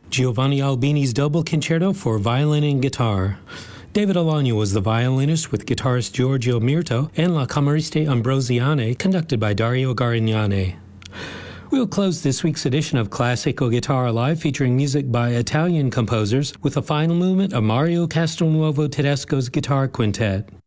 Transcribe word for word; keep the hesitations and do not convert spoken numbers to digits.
Giovanni Albini's Double Concerto for Violin and Guitar. David Alagna was the violinist with guitarist Giorgio Mirto and La Cameriste Ambrosiane, conducted by Dario Garignani. We'll close this week's edition of Classical Guitar Live featuring music by Italian composers with a final movement of Mario Castelnuovo Tedesco's Guitar Quintet.